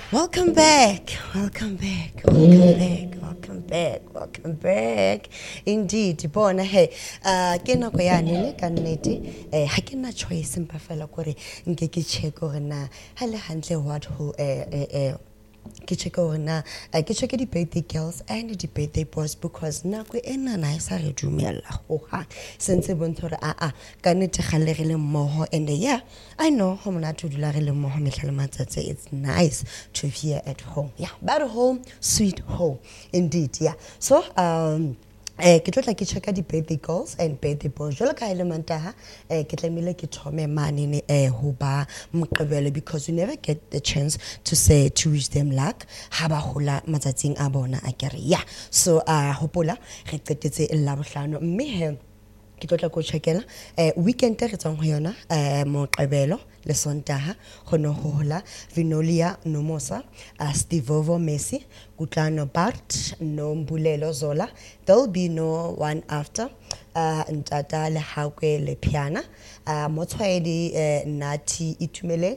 Welcome back. Welcome back. Welcome back. Welcome back. Welcome back. Indeed, bona hey. Ke nako ya nene ka nnete ha ke na choice empa fela kore nke ke check gore na ha le hantle what who ke check gore na ke check di birthday girls and di birthday boys because nako ena na isa re dumela ho ha sense bontsho re ka nnete ga le re le mmoho and yeah I know ho mona to dula re le mmoho mehlale matsatsi it's nice to be here at home yeah but home sweet home indeed yeah so ke tlo tla ke checka di birthday girls and birthday boys jalo ka ile mantaha ke tlamile ke thome mane ne ho ba Moqebelo because you never get the chance to wish them luck ha ba hola matsatsing a bona a kere yeah so hopola re qetetse la bohlano mme he ke tla go checkela weekend re tsang ho yona Moqebelo le Sontaha gono hola Vinolia Nomosa Stivovo Messi Kutlano Bart no Mbulelo Zola there'll be no one after Ntata le Hakwe le Piana Motshwaedi Nati Itumele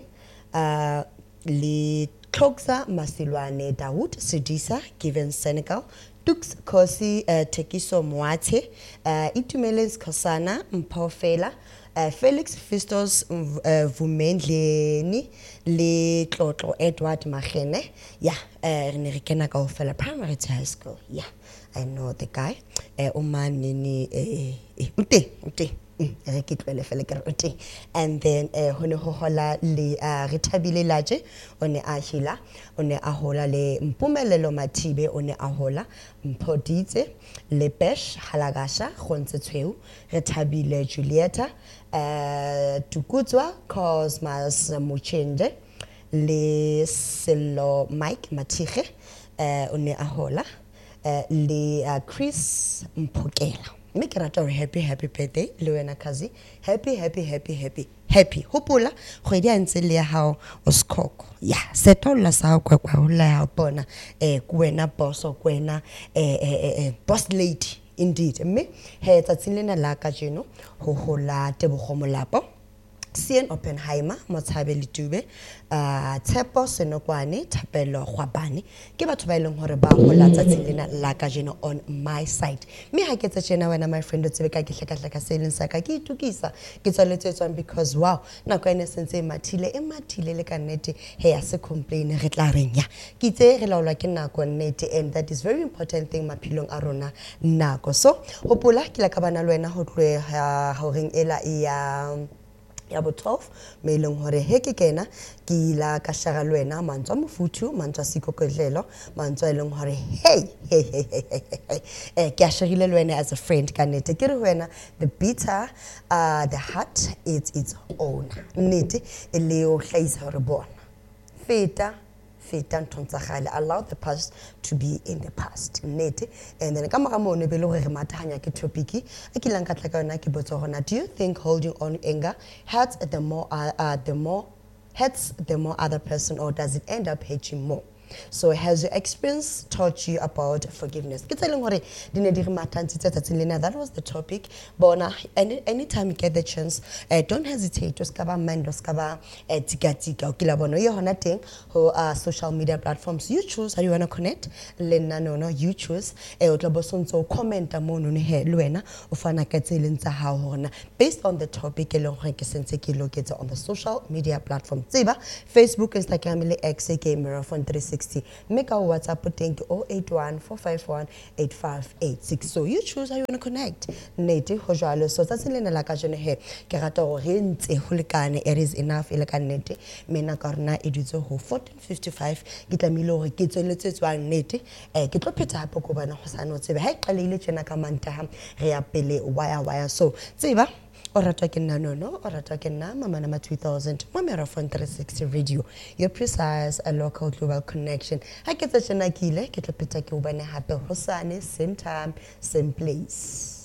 le Tloksa Masilwane Dawood Sidisa given Senegal Tux Kosi Tekiso Mwate Itumelens Kosana Mpofela Felix Fistos Vumendleni le Tlotlo Edward Magene yeah re ne re kena ka ofela primary to high school yeah I know the guy umanini ute ke tlwele fela ke rote and then hone ho hola le re thabile laje one a hila one a hola le Mpumelelo Mathibe one a hola Mphoditse le Pesh Halagasha gontse tshweu re thabile Julieta Tukutswa Cosmas Muchende le Sello Mike Matige one a hola le Chris Mpokela make it a happy birthday le wena kazi happy hopola kgwedi a ntse le ya hao o skoko yeah setolla sa kwa hola ya bona kuwena boss o kwena boss lady indeed mme he tsatsing lena la ka jeno ho hola Tebogo Molapo Sien Oppenheimer Motshabeli Dube Tshepo Senokwane Thapelo Gwabane ke batho ba ileng hore ba hola tsatsing lena la ka jeno on my side me ha ke tsa jena wena my friend o tsebe ka ke hlaka seleng sa ka ke itukisa ke tswaletsetswang because wow nako ene sentse mathile le ka nnete he ya se complain re tla reng ya ke itse re laolwa ke nako nnete and that is very important thing maphelong a rona nako so hopola ke la ka bana le wena ho tlwe ha reng ela ya bo 12 me ileng hore he ke kena ke ila ka shaga le wena mantswa mofuthu mantswa sikokodlelo mantswa ileng hore hey ke a shagile le wena as a friend ka nete ke re wena the bitter the heart its own nete le o hlaisa hore bona feta nthontsagale allow the past to be in the past nete and then ka mora mone be le gore mathanya ke topic e ke lang ka tla ka yona ke botsa gona do you think holding on anger hurts the more other person or does it end up hurting more so has your experience taught you about forgiveness ke tseleng hore dine di re mathantse tsatsing lena that was the topic bona anytime you get the chance don't hesitate to skaba mind skaba tika o kila bona yo hona teng ho social media platforms you choose how you want to connect lena no you choose o tla bosontso commenta mo no he le wena o fana ka tseleng tsa ha hona based on the topic le hore ke sentse ke loketse on the social media platform tseba Facebook Instagram le X ke Marathon 360 make our WhatsApp thank you 081 451 8586 so you choose how you want to connect nete ho jalo so tsa tselena la ka jone he ke rata go re ntse ho lekane it is enough ile ka nete mena ka rena e ditse ho 1455 ke tlamile hore ke tsweletsetswang nete ke tlo phetha hapo go bana go sana o tsebe ha e qalile tsena ka mantaha re ya pele wire so tseba o ratwa ke nna nono o ratwa ke nna Mama Nama 2000 mo Marathon 360 radio your precise a local global connection ha ke tsa tsena ke ile ke tlo phetha ke o bane hape hosane same time same place